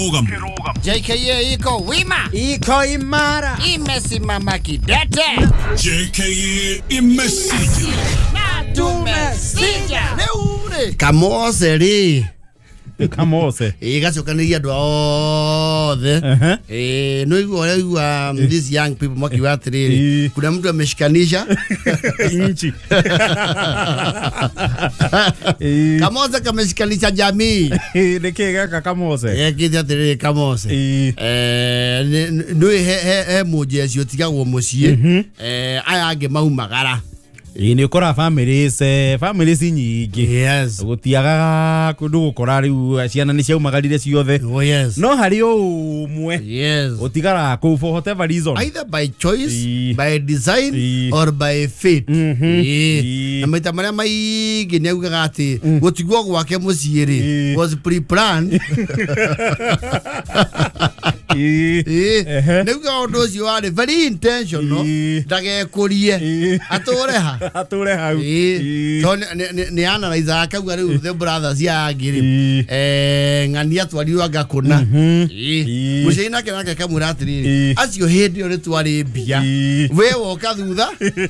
Kirogam. JKA iko wima, iko imara, imesimama kidete. JKA imesija Na tumesija. Leure Kamose ri. Kamose Igacokanĩria andũ othe. No igua these young people makiwa atiriri. Kuna mtu ameshikanisha inchi. Kamose kameshikanisha jamii. Nikega Kamose. Kithi atiriri Kamose. No he muje cio tigagwo muciĩ. Aya angĩ maumagara. Ni ukora families nyingi. Yes. Gutiagaga kundu gukora riu ciana ni ciaumagarire ciothe. Oh yes. No hari umwe. Yes. Utigara ku for whatever reason. Either by choice, by design, or by fate. Na maita maria maingĩ nĩ augaga atĩ gũtigwo gwake mũciĩ rĩ was pre-planned. Nĩuga ũndũ ũcio warĩ very intentional. Ndagekũrie atũre ha. Atũre hau. Nĩ analyze akauga rĩu the brothers ya ngiri ng'ani atwarirwo agakũna. Mũciĩ nake kamũra atĩrĩrĩ acio hĩndĩ ĩyo nĩ twarĩ mbia we woka thutha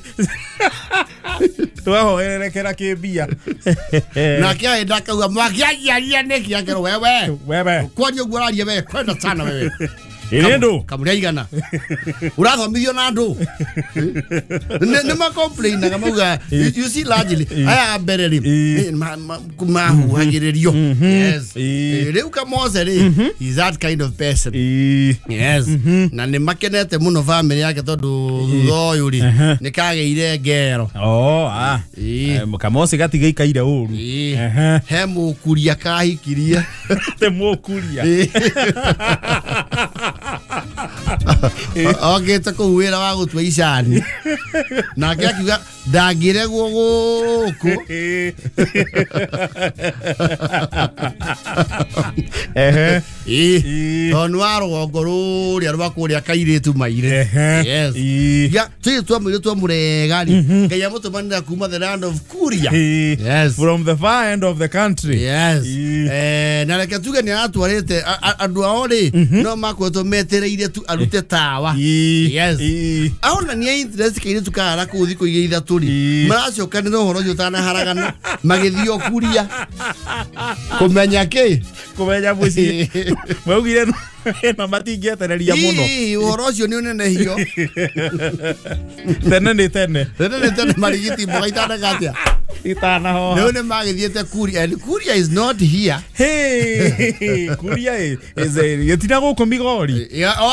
twahoerekera kĩmbia nake aenda akauga mwakiaria nĩkĩ akerwo wewe kwaria ũguo araria we kwenda sana wewe Endo kamũria igana urathomithio na andũ nĩ ma complain na mauga you see largely aya mbere rĩ mahuhagĩrĩrio. Yes. Rĩu Kamose rĩ is that kind of person. Yes. Na nĩ makenete mũno family yake tondũ thutha ũyũ rĩ nĩ kagĩire ngero. Kamose gatiga ikaire ũru. He mũkuria kahikirie. Te mũkuria. Ogete kũu wĩra wa gũtua icani nake akiuga ndangĩregwo gũkũ tondũ wa rũgongo rũrĩa rwa kũrĩa kairĩtu maire. Yes. Tũirĩtu twamũrega rĩ Ngai amũtũmanĩra kuma the land of Kuria. Yes. From the far end of the country. Yes. Na reke tuge nĩ aratwarĩte andũ ao rĩ no makwetwo metereire tu arute tawa. Yes. Aona nĩ interest kairĩtu kahara kũu thikũ igĩrĩ ithatũ rĩ maracokanĩra ũhoro ũcio ũtanaharagana magĩthiĩ Kuria kũmenya kĩ kumenya muci maugire no matingĩetereria mũno ũhoro ũcio nĩ ũnenehio tene marigiti mboga itanagatia itanaho no nĩ magĩthiĩte Kuria and Kuria is not here. Kuria is yetina gũkũ Migori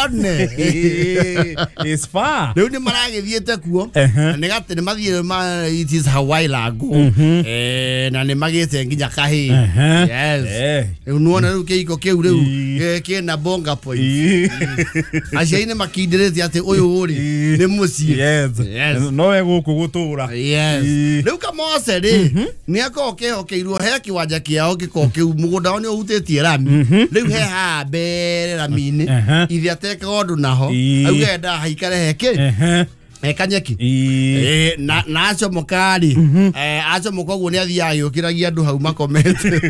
is far rĩu nĩ maragĩthiĩte kuo na nĩ mathiĩ it is Hawaii lago na nĩ magĩte nginya kahĩ. Yes. Rĩu nuona rĩu kĩhiko kĩu rĩu kĩna bonga point aciari nĩ makindĩrĩte atĩ ũyũ rĩ nĩ mũciĩ nowe gũkũ gũtũra. Rĩu Kamose rĩ nĩ akorwo kĩhokeirwo he kĩwanja kĩao gĩkorwo kĩu mũgũnda wao nĩ ũhutĩtie rami rĩu he haha mbere rami-inĩ ithe atekaga ũndũ naho auga enda haikare heke kanyeki na acomoka rĩ acomoka ũguo nĩ athiaga agĩũkĩragia andũ hau makomete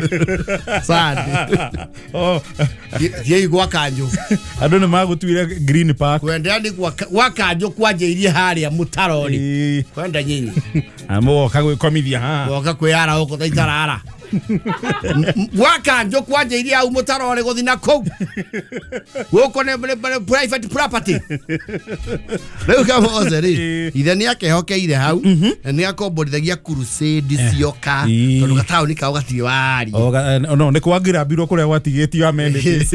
thiĩi gwa Kanjũ andũ nĩ magũtuire Green Park kwendera nĩ gwa Kanjũ kwanjĩirie harĩa mũtaro rĩ kwenda nyinyi amoka gwĩkomithia haha woka kwĩyara gũkũ ta itarara gwa Kanjũ kwanjĩirie hau mũtaro rĩ gũthiĩ na kũu gũkũ nĩ private property. Rĩu Kamose rĩ ithe nĩ akehokeire hau na nĩ akomborithagia crusade cioka tondũ gataũni kao gatirĩ wari no nĩ kwangĩrambirwo kũrĩa gwatigĩtio amenities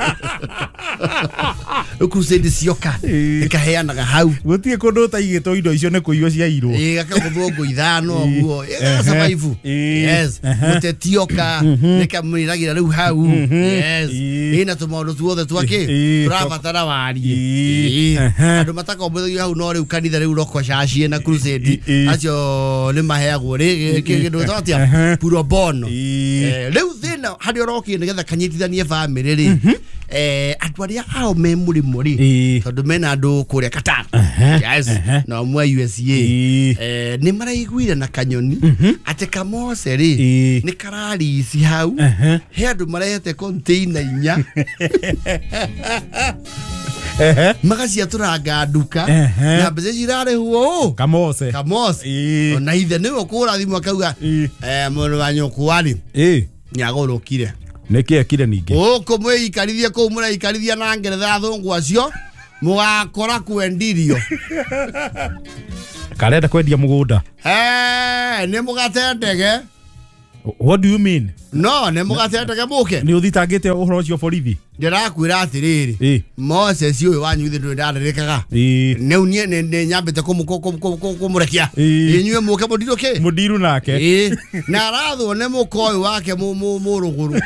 crusade cioka ĩkaheanaga hau gũtirĩ kũndũ ũtaigĩtwo indo icio nĩ kũiywo ciairwo gakagũthwo ngũ ithano ũguo survive. Yes. Mũtetioka nĩkamwĩragĩra rĩu hau. Yes. Ĩna tũmaũndũ tuothe twake tũrabatara wari andũ matakombithagio hau no rĩu kanitha rĩu rokocacie na crusade acio nĩ maheagwo rĩ kĩndũ twatia puro bono. Rĩu thĩna harĩa ũrokire nĩgetha kanyitithanie family rĩ andu aria ao me murimo ri tondu mena andu kuria Qatar yes no mwa USA ni maraiguire na kanyoni ate Kamose ri ni karari isi hau he andu marehete container inya magacia turanga nduka na mbeca cirare huo Kamose na ithe ni ukura thimu akauga mundu wa nyokwari nyagorokire niki akire ningi ukumwe ikarithia ku mura ikarithia na Ngeretha thungu acio mugakora kwendirio karenda kwendia mugunda ni mugatendege. What do you mean? No, ne mugatendege muke ni uthitangite uhoro ucio borithi ndirakwira atiriri Moses uyu wanyu ithe ndindarerekaga ne unie ne nyambite kumurekia inywe muke mudiru nake na aratho ne mukoi wake muruguru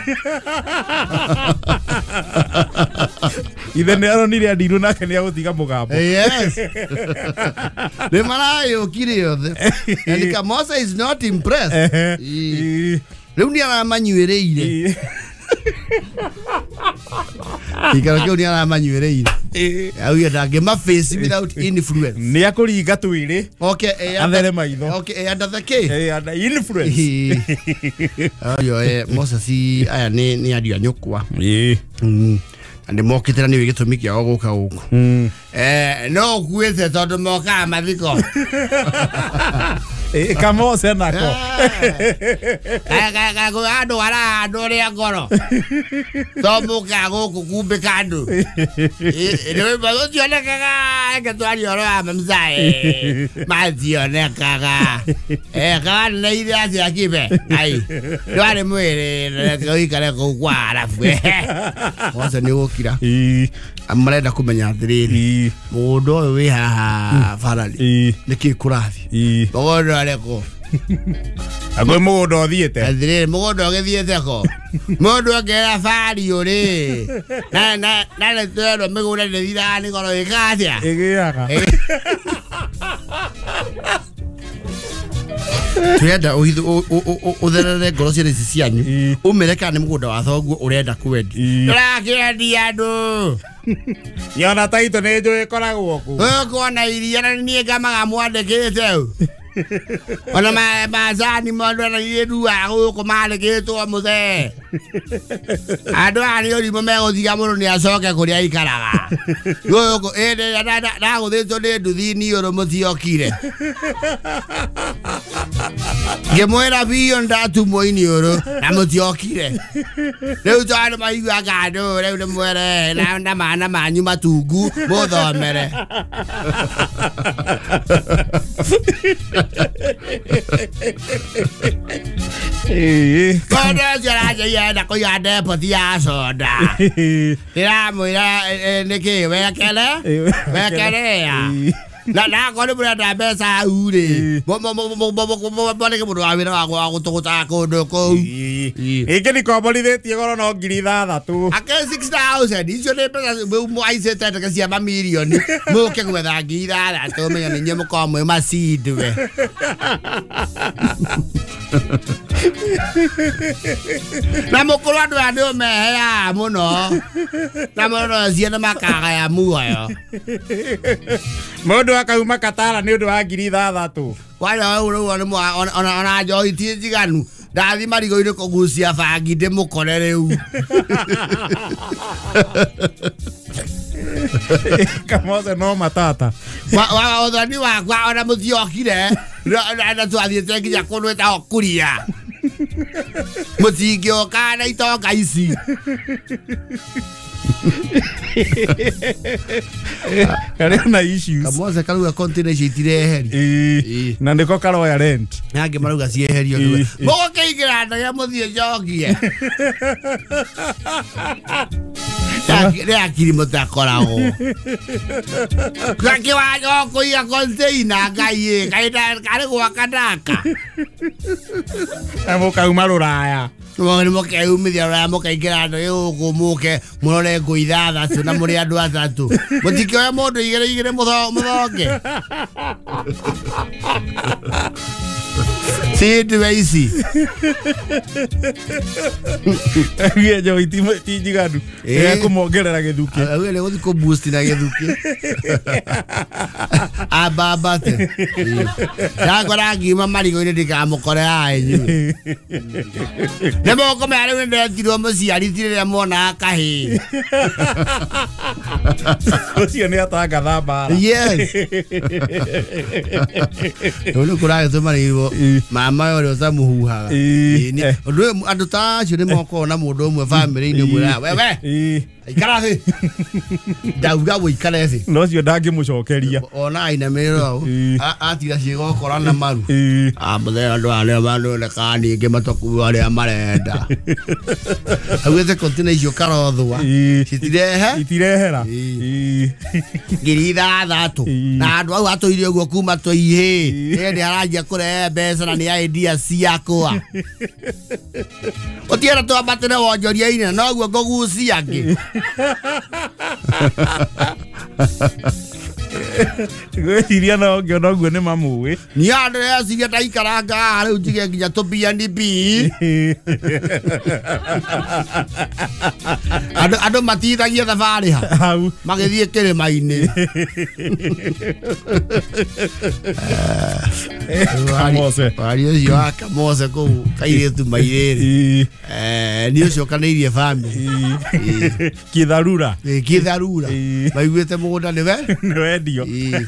ithe ne aronire adiru nake ni agutiga mugambo yes ne marayo kire yothe and Kamose is not impressed leo ni aramanyuireire ikara ni aramanyuireire au yadage ma face without influence ni akuringa twiri okay athere maitho okay under the K under influence ayo Moses aya ni adio anyukwa ande mokitera ni wigitumi kiao guka guku no kuwete tondu moka mathiko Kamose nako kaya go ando ara ando ria ngoro tomuka guku kumbe kandu ene bago tionekaga ngatwari oro amamzae mazionekaga kana ile asia kibe ai ndware mwere ngoikare kwa arafu wasa ni wokira amarenda kumenya athiriri mundu uyu wi haha farali niki kurathi bogondo areko agwe mundu othiete athiriri mundu ogithiete ko mundu ogera fari uri na le twero migura le dira ni goro ikatia igiaga tuyenda utherere ngoro cia ici cianyu umereka ni mugunda wa thoguo urenda kwendi ndirakendia andu yona taito ne njui koragwo ku kuona iria na nie ngamaga mwandikite ona mazani mundu na yedu aguko mandikitwo muthe andu ari ori meguthiga mundu ni acoke kuria ikaraga guko ende na guthitwo ni nduthi ni uru mutiokire ngemwera bio ndatumwo ini uru na mutiokire riu twana maigua gandu riu ni mwere na mana manyu matungu muthomere Koda jaraja yenda ko yande poti ya soda ira mwira niki wekele ya na ko ni bura besa ure bo ke bura wira wa gutuguta ko ndoko ikeni ko bolithetie goro no ngiri 3 ake 6000 icio ni pesa mu aisete ta cia mamilioni mu ke gwetha ngiri 3 menya ni nyemo ko mwe masidwe na mukuru andu andu meheya muno na muno ciana makaga ya muoyo mundu akauma Katara ni undu wa ngiri 3 wala ona joitie jiganu ndathi marigo-ini kugucia bangi ndimukore riu Kamose no matata wa othani wakwa ona mutiokire na twathiete nginya kunweta okuria mutingioka na itonga ici kare na issues Kamose karuga container citireheri na ndiko karoya rent nange maruga cieherio mugo keigira ndagia muthie njogie ne akiri mutakoragwo kaki wa kuiga container ngai kari gwaka ndaka amukauma ruraya Mwani moke umithia raya moke ikira ndo yuku muke murore ngui 3 na muri andu 3 mutikioya mundu igire muthoke Tindwe ici. Ye jo iti jigadu. Kumongerera githuki. Wewe uthi ko boost na githuki. Ababate. Ndagora ngima marigo-ini ndikamukore anyu. Nemo kome ari wende tirwo muciari tirire mona kahi. Ucio ni atangatha mbara. Yes. Ulu kuraga tumarirwo mama yore osamuhuhaga. Undu andu ta acio ni moko na mundu umwe family-ini umwe wewe. Ikara thi. Ndauga wikare thi. No cio ndangimucokeria. Ona ina mero atira ciego kora na maru. Muthenya andu arĩa manoneka ningĩ matoku arĩa marenda. Agwĩte kontina icio karothwa. Itirehera. Ngiri ithathatũ. Na andũ au atũire ũguo kuma tũihĩ. Nĩ aranjia kũrehe mbeca na nĩ idea ciakwa. Ũtiera twambatĩre wonjoria-inĩ noguo ngũgucia angĩ. Gwĩciria no ngĩona ũguo nĩ mamũĩ. Niĩ ndĩreciria ta ikaranga rĩu njige nginya tũ-BNB. Andũ matithagia thabarĩ ha magĩthiĩ kĩrĩma-inĩ. Wari ũcio wa Kamose kũu kairĩtu mairĩrĩ. Nĩ ũcokanĩirie bamĩrĩ. Kĩtharura. Kĩtharura. Maiguĩte mũgũnda nĩwe? Nĩwendio.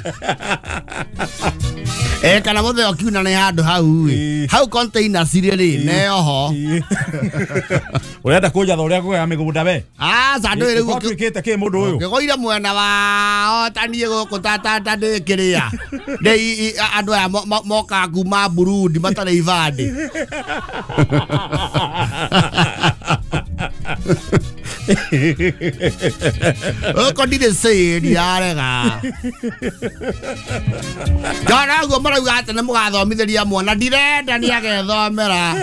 Kana mũthenya ũkiuna nĩ handũ hau hau container cirĩ rĩ neoho. Ũrenda kũnjatha ũrĩa ngũgaya mĩgũnda we? Sandũ rĩu ũtuĩkĩte kĩ mũndũ ũyũ? Ngĩgũire mwena wa taniĩ gũkũ tata ndĩkĩrĩa. Andũ aya moka kuma Burundi matarĩ ibandĩ. Oko ndirĩ cĩri yarega. Ndona ũguo marauga atĩ nĩ mũgathomithĩria mwana ndirenda nĩ agethomera.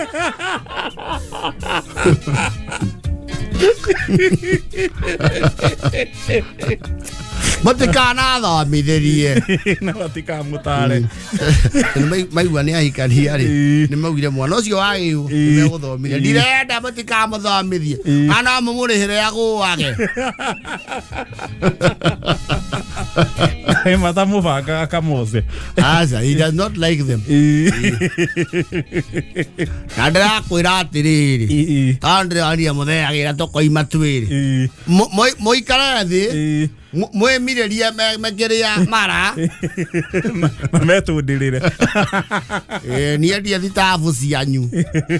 Matikana thomithĩrie. Na matikamũtare. Maigua nĩ ahikania rĩ nĩ maugire mwana ũcio wagĩu nĩ megũthomithia. Ndirenda matikamũthomithie. Ana mũmũrĩhĩre agũage. Matamũbangaga Kamose. Asa, he does not like them. Na ndĩrakwĩra atĩrĩrĩ tondũ ndĩronia mũthenya gĩra tũkoima twĩrĩ mũikare thĩ mwĩmirĩrie makĩrĩa mara metũndĩrĩre niĩ ndie thitabu cianyu